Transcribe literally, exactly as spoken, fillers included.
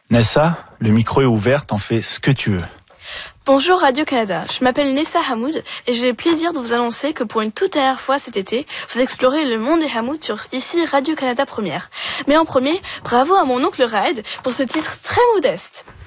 Nessa, le micro est ouvert, t'en fais ce que tu veux. Bonjour Radio-Canada, je m'appelle Nessa Hamoud et j'ai le plaisir de vous annoncer que pour une toute dernière fois cet été, vous explorez le monde des Hamoud sur ici Radio-Canada Première. Mais en premier, bravo à mon oncle Raed pour ce titre très modeste.